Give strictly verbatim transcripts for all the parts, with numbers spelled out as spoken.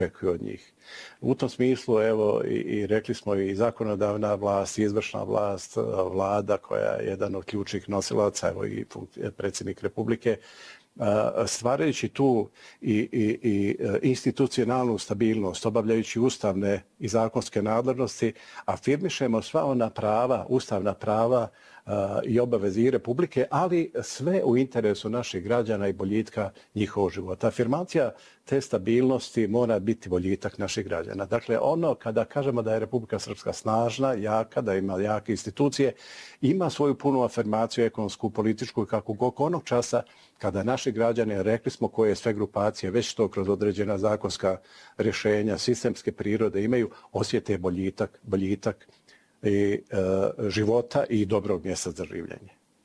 očekuju od njih. U tom smislu, evo, i, i rekli smo i zakonodavna vlast, i izvršna vlast, vlada koja je jedan od ključnih nosilaca, evo i predsjednik Republike, stvarajući tu i, i, i institucionalnu stabilnost, obavljajući ustavne i zakonske nadležnosti, afirmišemo sva ona prava, ustavna prava i obaveze i Republike, ali sve u interesu naših građana i boljitka njihovog života. Afirmacija te stabilnosti mora biti boljitak naših građana. Dakle, ono kada kažemo da je Republika Srpska snažna, jaka, da ima jake institucije, ima svoju punu afirmaciju ekonomsku, političku i kako god onog časa kada naši građani, rekli smo koje sve grupacije, već to kroz određena zakonska rješenja, sistemske prirode imaju, osjete boljitak, boljitak i e, života i dobrog mjesta za življenje.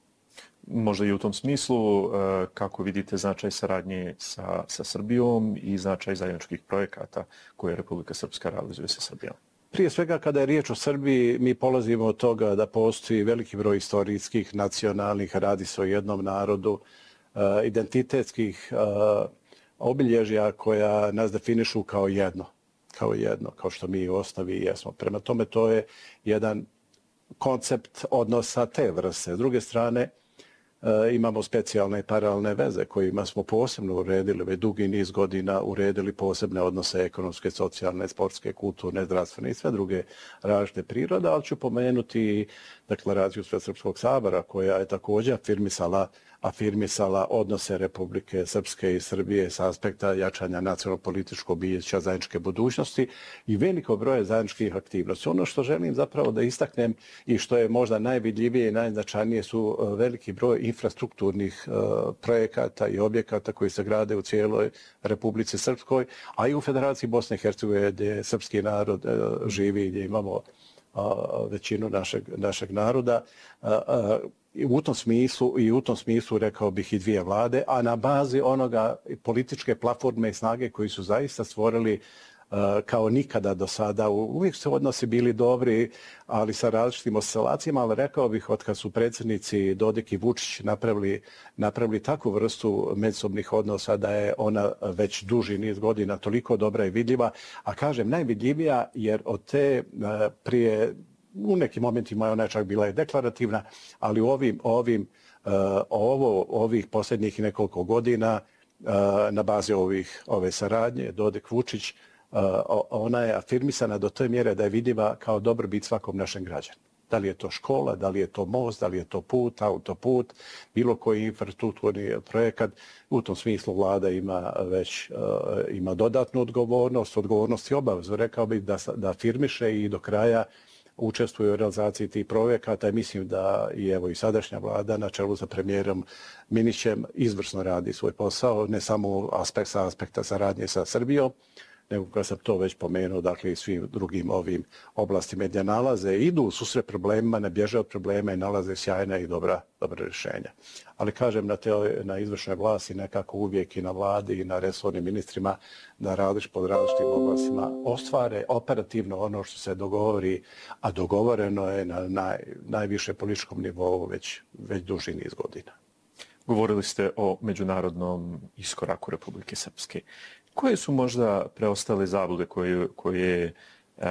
Možda i u tom smislu, e, kako vidite značaj saradnje sa, sa Srbijom i značaj zajedničkih projekata koje Republika Srpska realizuje sa Srbijom? Prije svega, kada je riječ o Srbiji, mi polazimo od toga da postoji veliki broj istorijskih, nacionalnih, radi se o jednom narodu, e, identitetskih e, obilježja koja nas definišu kao jedno. kao jedno, kao što mi u osnovi jesmo. Prema tome, to je jedan koncept odnosa te vrste. S druge strane, e, imamo specijalne i paralelne veze kojima smo posebno uredili, već dugi niz godina uredili posebne odnose ekonomske, socijalne, sportske, kulturne, zdravstvene i sve druge različite prirode, ali ću pomenuti deklaraciju Svesrpskog sabora koja je također afirmisala afirmisala odnose Republike Srpske i Srbije s aspekta jačanja nacionalno-političkog bića zajedničke budućnosti i veliko broje zajedničkih aktivnosti. Ono što želim zapravo da istaknem i što je možda najvidljivije i najznačajnije su veliki broj infrastrukturnih uh, projekata i objekata koji se grade u cijeloj Republici Srpskoj, a i u Federaciji Bosne i Hercegovine gdje srpski narod uh, živi, gdje imamo uh, većinu našeg, našeg naroda. Uh, uh, U tom smislu i u tom smislu rekao bih i dvije vlade, a na bazi onoga političke platforme i snage koji su zaista stvorili uh, kao nikada do sada. Uvijek su odnosi bili dobri, ali sa različitim oscilacijama, ali rekao bih od kad su predsjednici Dodik i Vučić napravili, napravili takvu vrstu međusobnih odnosa da je ona već duži niz godina toliko dobra i vidljiva, a kažem najvidljivija jer od te uh, prije u nekim momentima je ona čak bila i deklarativna, ali u ovim, ovim, uh, ovo, ovih posljednjih nekoliko godina uh, na bazi ovih, ove saradnje, Dodik Vučić, uh, ona je afirmisana do te mjere da je vidljiva kao dobrobit svakom našem građanu. Da li je to škola, da li je to most, da li je to put, autoput, bilo koji infrastrukturni projekat. U tom smislu vlada ima već uh, ima dodatnu odgovornost, odgovornost i obavezu. Rekao bih da, da afirmiše i do kraja učestvuje u realizaciji tih projekata i mislim da i evo i sadašnja vlada na čelu sa premijerom Minićem izvrsno radi svoj posao, ne samo aspekt sa aspekta saradnje sa Srbijom, nego kad sam to već pomenuo, dakle i svim drugim ovim oblastima gdje nalaze, idu u susret problemima, ne bježe od problema i nalaze sjajna i dobra, dobra rješenja. Ali kažem, na, te, na izvršnoj vlasti nekako uvijek i na vladi i na resornim ministrima da radiš pod različitim oblastima ostvare operativno ono što se dogovori, a dogovoreno je na naj, najviše političkom nivou već, već duži niz godina. Govorili ste o međunarodnom iskoraku Republike Srpske. Koje su možda preostale zablude koje, koje e,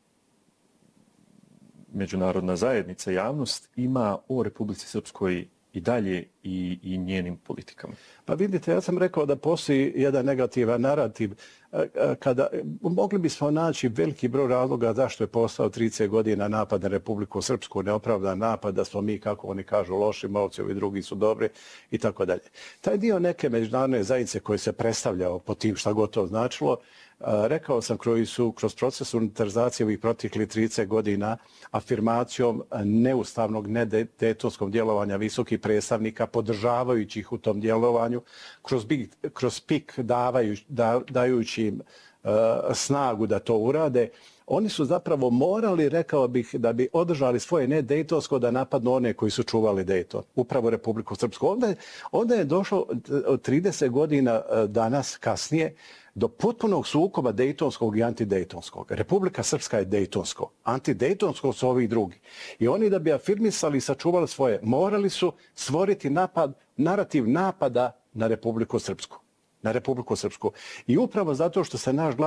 međunarodna zajednica, javnost ima o Republici Srpskoj i dalje i, i njenim politikama? Pa vidite, ja sam rekao da postoji jedan negativan narativ. Kada, mogli bismo naći veliki broj razloga zašto je postao trideset godina napad na Republiku Srpsku, neopravdan napad, da smo mi, kako oni kažu, loši momci, ovi drugi su dobri i tako dalje. Taj dio neke međunarodne zajednice koji se predstavljao po tim šta gotovo značilo, rekao sam koji su kroz proces unitarizacije ovih proteklih trideset godina afirmacijom neustavnog, nedejtonskog djelovanja visokih predstavnika, podržavajući ih u tom djelovanju, kroz, kroz pik davaju, da, dajući im uh, snagu da to urade, oni su zapravo morali, rekao bih, da bi održali svoje nedejtonsko da napadnu one koji su čuvali Dejton, upravo Republiku Srpsku. Onda je, onda je došlo od trideset godina danas kasnije do potpunog sukoba dejtonskog i antidejtonskog. Republika Srpska je dejtonsko, antidejtonsko su ovi drugi. I oni da bi afirmisali i sačuvali svoje, morali su stvoriti napad, narativ napada na Republiku Srpsku. Na Republiku Srpsku. I upravo zato što se naš glas